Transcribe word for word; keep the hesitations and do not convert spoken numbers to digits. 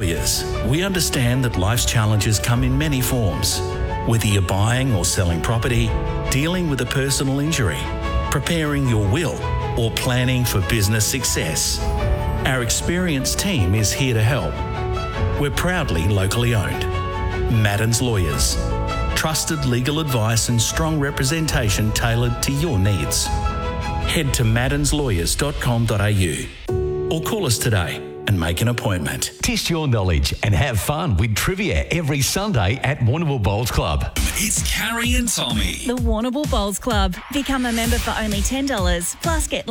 Lawyers. We understand that life's challenges come in many forms. Whether you're buying or selling property, dealing with a personal injury, preparing your will, or planning for business success, our experienced team is here to help. We're proudly locally owned. Maddens Lawyers. Trusted legal advice and strong representation tailored to your needs. Head to maddens lawyers dot com dot a u or call us today and make an appointment. Test your knowledge and have fun with trivia every Sunday at Warrnambool Bowls Club. It's Carrie and Tommy. The Warrnambool Bowls Club. Become a member for only ten dollars, plus get